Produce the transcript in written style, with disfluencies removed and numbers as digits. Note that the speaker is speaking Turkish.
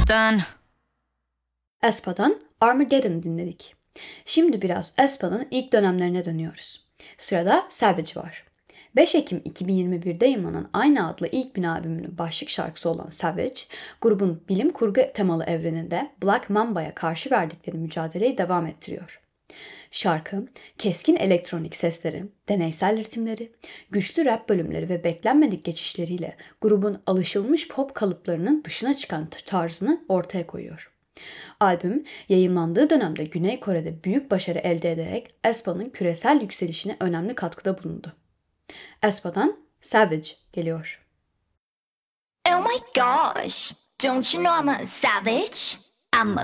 Done. aespa'dan Armageddon dinledik. Şimdi biraz aespa'nın ilk dönemlerine dönüyoruz. Sırada Savage var. 5 Ekim 2021'de yayınlanan aynı adlı ilk bin albümünün başlık şarkısı olan Savage, grubun bilim kurgu temalı evreninde Black Mamba'ya karşı verdikleri mücadeleyi devam ettiriyor. Şarkı, keskin elektronik sesleri, deneysel ritimleri, güçlü rap bölümleri ve beklenmedik geçişleriyle grubun alışılmış pop kalıplarının dışına çıkan tarzını ortaya koyuyor. Albüm, yayınlandığı dönemde Güney Kore'de büyük başarı elde ederek aespa'nın küresel yükselişine önemli katkıda bulundu. aespa'dan Savage geliyor. Oh my gosh. Don't you know I'm a savage? I'm a